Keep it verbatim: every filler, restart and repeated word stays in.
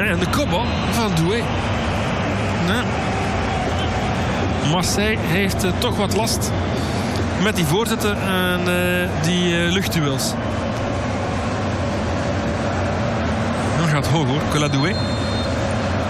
En de kopbal van Doué. Nee. Marseille heeft uh, toch wat last met die voorzetten en uh, die uh, luchtduels. Dan gaat hoog hoor, Coladoué.